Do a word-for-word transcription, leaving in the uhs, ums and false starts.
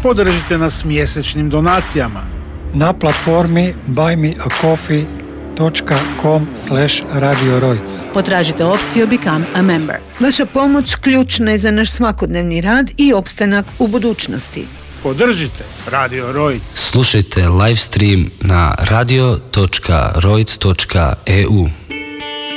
Podržite nas mjesečnim donacijama na platformi buy me a coffee dot com slash radio rojc. Potražite opciju Become a Member. Vaša pomoć ključna je za naš svakodnevni rad i opstanak u budućnosti. Podržite Radio Rojc. Slušajte live stream na radio dot rojc dot e u.